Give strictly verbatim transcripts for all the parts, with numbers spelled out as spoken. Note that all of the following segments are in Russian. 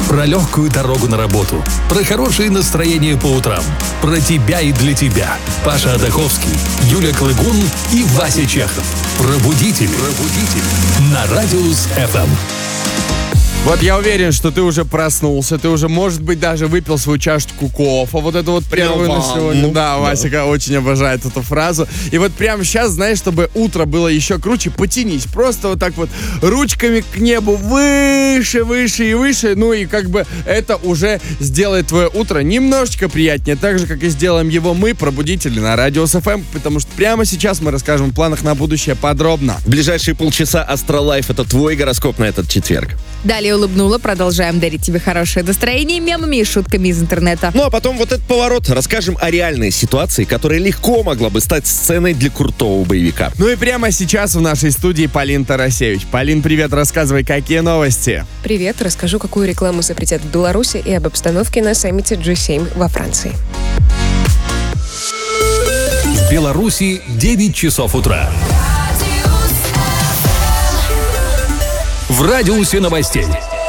Про легкую дорогу на работу, про хорошее настроение по утрам, про тебя и для тебя. Паша Адаховский, Юля Клыгун и Вася Чехов. Пробудитель. Пробудитель. На Радиус эф эм. Вот я уверен, что ты уже проснулся, ты уже, может быть, даже выпил свою чашечку кофе. Вот это вот первую на сегодня. Да, да, Васика очень обожает эту фразу. И вот прямо сейчас, знаешь, чтобы утро было еще круче, потянись. Просто вот так вот ручками к небу выше, выше и выше. Ну и как бы это уже сделает твое утро немножечко приятнее. Так же, как и сделаем его мы, пробудители на Радиус эф эм. Потому что прямо сейчас мы расскажем о планах на будущее подробно. В ближайшие полчаса Астролайф — это твой гороскоп на этот четверг. Далее улыбнула, продолжаем дарить тебе хорошее настроение мемами и шутками из интернета. Ну а потом вот этот поворот. Расскажем о реальной ситуации, которая легко могла бы стать сценой для крутого боевика. Ну и прямо сейчас в нашей студии Полин Тарасевич. Полин, привет, рассказывай, какие новости? Привет, расскажу, какую рекламу запретят в Беларуси и об обстановке на саммите джи семь во Франции. В Беларуси девять часов утра. В радиусе новостей.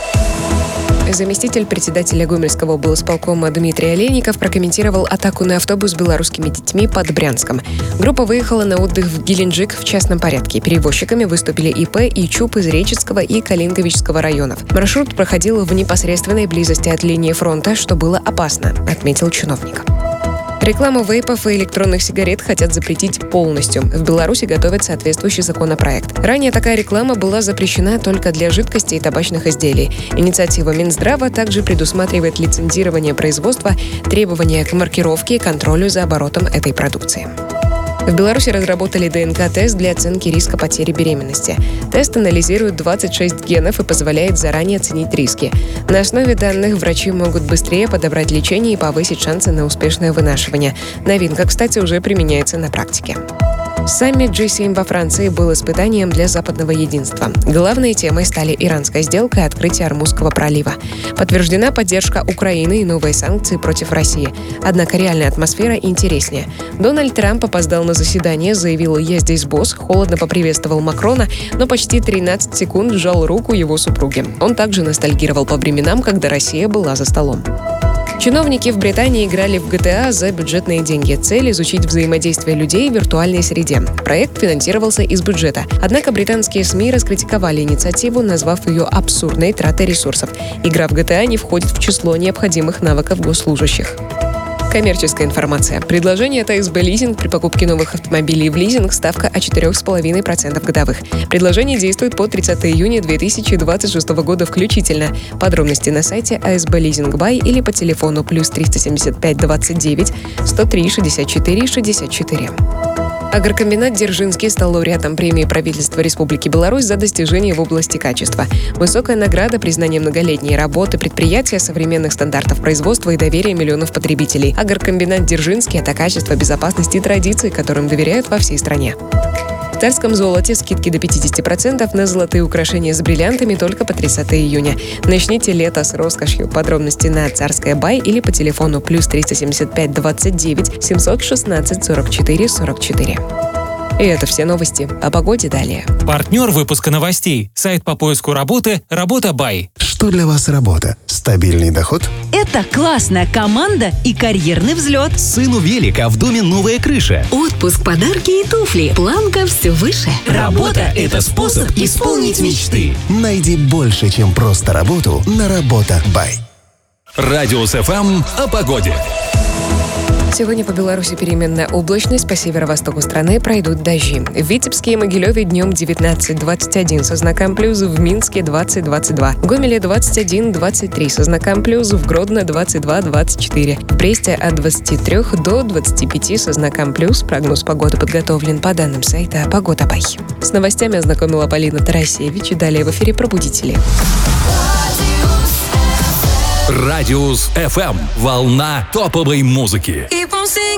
Заместитель председателя Гомельского облсполкома Дмитрий Олейников прокомментировал атаку на автобус с белорусскими детьми под Брянском. Группа выехала на отдых в Геленджик в частном порядке. Перевозчиками выступили ИП и ЧУП из Речицкого и Калинковичского районов. Маршрут проходил в непосредственной близости от линии фронта, что было опасно, отметил чиновник. Рекламу вейпов и электронных сигарет хотят запретить полностью. В Беларуси готовят соответствующий законопроект. Ранее такая реклама была запрещена только для жидкостей и табачных изделий. Инициатива Минздрава также предусматривает лицензирование производства, требования к маркировке и контролю за оборотом этой продукции. В Беларуси разработали ДНК-тест для оценки риска потери беременности. Тест анализирует двадцать шесть генов и позволяет заранее оценить риски. На основе данных врачи могут быстрее подобрать лечение и повысить шансы на успешное вынашивание. Новинка, кстати, уже применяется на практике. Саммит джи семь во Франции был испытанием для западного единства. Главной темой стали иранская сделка и открытие Ормузского пролива. Подтверждена поддержка Украины и новые санкции против России. Однако реальная атмосфера интереснее. Дональд Трамп опоздал на заседание, заявил «Я здесь босс», холодно поприветствовал Макрона, но почти тринадцать секунд сжал руку его супруги. Он также ностальгировал по временам, когда Россия была за столом. Чиновники в Британии играли в джи ти эй за бюджетные деньги. Цель – изучить взаимодействие людей в виртуальной среде. Проект финансировался из бюджета. Однако британские СМИ раскритиковали инициативу, назвав ее абсурдной тратой ресурсов. Игра в джи ти эй не входит в число необходимых навыков госслужащих. Коммерческая информация. Предложение от АСБ Лизинг: при покупке новых автомобилей в лизинг ставка от четыре целых пять десятых процента годовых. Предложение действует по тридцатого июня две тысячи двадцать шестого года включительно. Подробности на сайте АСБ Лизинг Бай или по телефону плюс триста семьдесят пять двадцать девять сто три шестьдесят четыре шестьдесят четыре. Агрокомбинат «Дзержинский» стал лауреатом премии правительства Республики Беларусь за достижения в области качества. Высокая награда, признание многолетней работы предприятия, современных стандартов производства и доверия миллионов потребителей. Агрокомбинат «Дзержинский» — это качество, безопасность и традиции, которым доверяют во всей стране. В царском золоте скидки до пятьдесят процентов на золотые украшения с бриллиантами только по тридцатого июня. Начните лето с роскошью. Подробности на Царская Бай или по телефону плюс триста семьдесят пять двадцать девять семьсот шестнадцать сорок четыре сорок четыре. И это все новости. О погоде далее. Партнер выпуска новостей. Сайт по поиску работы «Работа Бай». Что для вас работа? Стабильный доход? Это классная команда и карьерный взлет. Сыну велик, а в доме новая крыша. Отпуск, подарки и туфли. Планка все выше. Работа – это способ исполнить мечты. Найди больше, чем просто работу на Работа Бай. Радиус эф эм о погоде. Сегодня по Беларуси переменная облачность, по северо-востоку страны пройдут дожди. В Витебске и Могилеве днем девятнадцать двадцать один со знаком плюс, в Минске двадцать двадцать два, в Гомеле двадцать один двадцать три со знаком плюс, в Гродно двадцать два двадцать четыре, в Бресте от двадцати трёх до двадцати пяти со знаком плюс. Прогноз погоды подготовлен по данным сайта Погода Бай. С новостями ознакомила Полина Тарасевич. Далее в эфире «Пробудители». Радиус эф эм. Волна топовой музыки.